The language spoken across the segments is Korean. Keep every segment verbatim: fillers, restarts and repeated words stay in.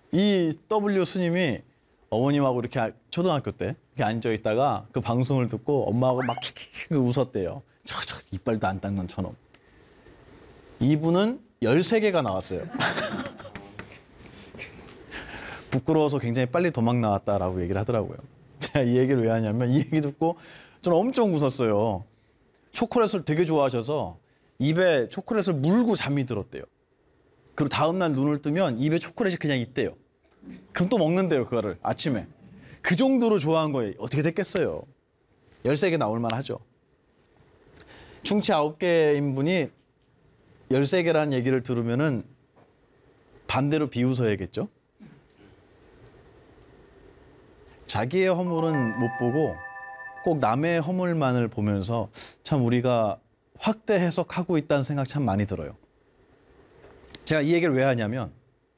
이 더블유 스님이 어머님하고 이렇게 초등학교 때 이렇게 앉아 있다가 그 방송을 듣고 엄마하고 막 킥킥 웃었대요. 저저 이빨도 안 닦는 저놈. 이분은 열세 개가 나왔어요. 부끄러워서 굉장히 빨리 도망 나왔다라고 얘기를 하더라고요. 제가 이 얘기를 왜 하냐면 이 얘기 듣고 저는 엄청 웃었어요. 초콜릿을 되게 좋아하셔서 입에 초콜릿을 물고 잠이 들었대요. 그리고 다음날 눈을 뜨면 입에 초콜릿이 그냥 있대요. 그럼 또 먹는데요, 그거를 아침에. 그 정도로 좋아한 거예요. 어떻게 됐겠어요. 열세 개 나올 만하죠. 충치 아홉 개인 분이 열세 개라는 얘기를 들으면은 반대로 비웃어야겠죠. 자기의 허물은 못 보고 꼭 남의 허물만을 보면서 참 우리가 확대 해석하고 있다는 생각 참 많이 들어요. 제가 이 얘기를 왜 하냐면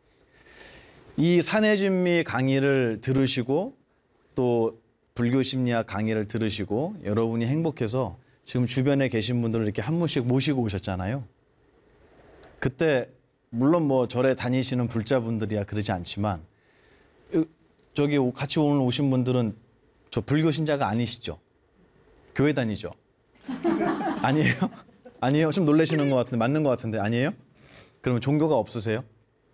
이 산해진미 강의를 들으시고 또 불교 심리학 강의를 들으시고 여러분이 행복해서 지금 주변에 계신 분들을 이렇게 한 분씩 모시고 오셨잖아요. 그때 물론 뭐 절에 다니시는 불자분들이야 그러지 않지만 저기 같이 오늘 오신 분들은 저 불교 신자가 아니시죠? 교회 다니죠? 아니에요? 아니에요? 좀 놀라시는 것 같은데 맞는 것 같은데 아니에요? 그러면 종교가 없으세요?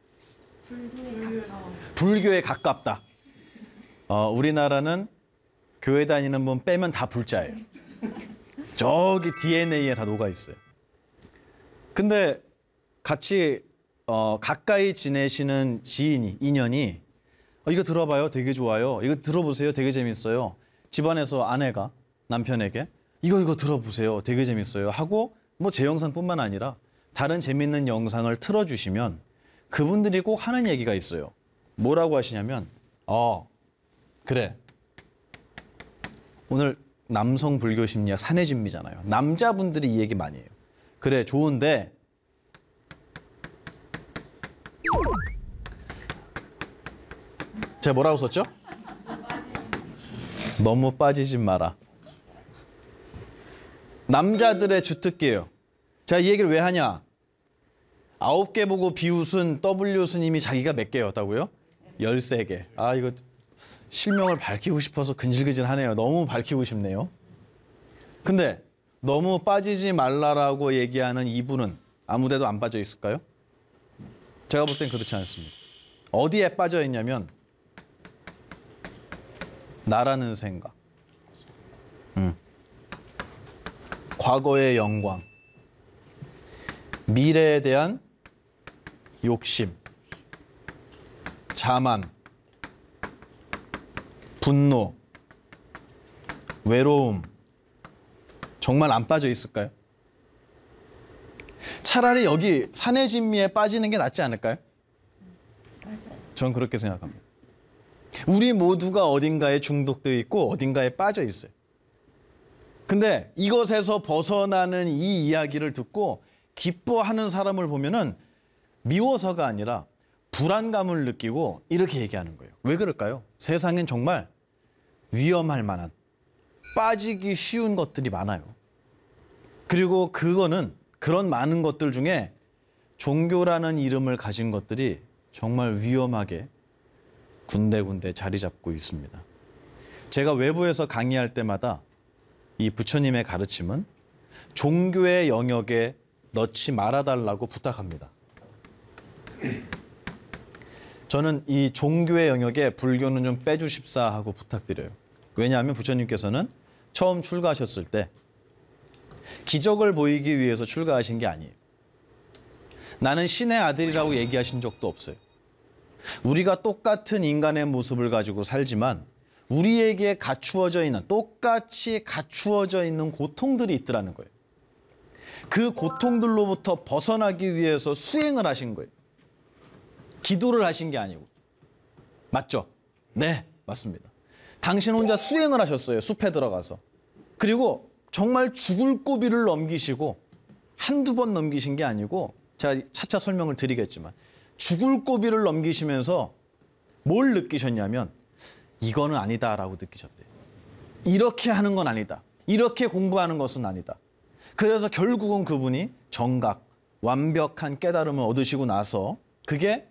불교에 가깝다. 어, 우리나라는 교회 다니는 분 빼면 다 불자예요. 저기 디엔에이에 다 녹아 있어요. 근데 같이 어, 가까이 지내시는 지인이, 인연이 어, 이거 들어봐요. 되게 좋아요. 이거 들어보세요. 되게 재밌어요. 집안에서 아내가 남편에게 이거 이거 들어보세요. 되게 재밌어요. 하고 뭐 제 영상뿐만 아니라 다른 재밌는 영상을 틀어주시면 그분들이 꼭 하는 얘기가 있어요. 뭐라고 하시냐면 어 그래 오늘 남성 불교 심리학 산해진미잖아요. 남자분들이 이 얘기 많이 해요. 그래 좋은데 제가 뭐라고 썼죠? 너무 빠지지 마라. 남자들의 주특기예요. 제가 이 얘기를 왜 하냐? 아홉 개 보고 비웃은 더블유 스님이 자기가 몇 개였다고요? 열세 개. 아 이거 실명을 밝히고 싶어서 근질근질하네요. 너무 밝히고 싶네요. 근데 너무 빠지지 말라라고 얘기하는 이분은 아무데도 안 빠져 있을까요? 제가 볼 땐 그렇지 않습니다. 어디에 빠져 있냐면 나라는 생각, 음. 과거의 영광, 미래에 대한 욕심, 자만, 분노, 외로움 정말 안 빠져 있을까요? 차라리 여기 산해진미에 빠지는 게 낫지 않을까요? 맞아요. 저는 그렇게 생각합니다. 우리 모두가 어딘가에 중독되어 있고 어딘가에 빠져 있어요. 근데 이것에서 벗어나는 이 이야기를 듣고 기뻐하는 사람을 보면은 미워서가 아니라 불안감을 느끼고 이렇게 얘기하는 거예요. 왜 그럴까요? 세상엔 정말 위험할 만한 빠지기 쉬운 것들이 많아요. 그리고 그거는 그런 많은 것들 중에 종교라는 이름을 가진 것들이 정말 위험하게 군데군데 자리 잡고 있습니다. 제가 외부에서 강의할 때마다 이 부처님의 가르침은 종교의 영역에 넣지 말아달라고 부탁합니다. 저는 이 종교의 영역에 불교는 좀 빼주십사 하고 부탁드려요. 왜냐하면 부처님께서는 처음 출가하셨을 때 기적을 보이기 위해서 출가하신 게 아니에요. 나는 신의 아들이라고 얘기하신 적도 없어요. 우리가 똑같은 인간의 모습을 가지고 살지만 우리에게 갖추어져 있는, 똑같이 갖추어져 있는 고통들이 있더라는 거예요. 그 고통들로부터 벗어나기 위해서 수행을 하신 거예요. 기도를 하신 게 아니고. 맞죠? 네, 맞습니다. 당신 혼자 수행을 하셨어요. 숲에 들어가서. 그리고 정말 죽을 고비를 넘기시고 한두 번 넘기신 게 아니고 제가 차차 설명을 드리겠지만 죽을 고비를 넘기시면서 뭘 느끼셨냐면 이거는 아니다라고 느끼셨대요. 이렇게 하는 건 아니다. 이렇게 공부하는 것은 아니다. 그래서 결국은 그분이 정각, 완벽한 깨달음을 얻으시고 나서 그게